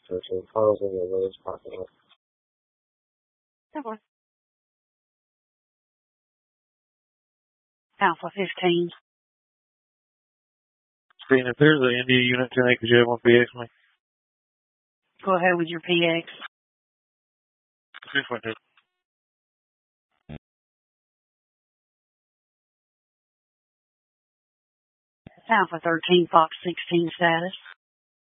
13. Carl's in the Williams parking lot. Okay. Alpha 15. Seeing if there's an India unit 10 acres, you have one PX me. Go ahead with your PX. 6.2. Alpha 13, Fox 16 status.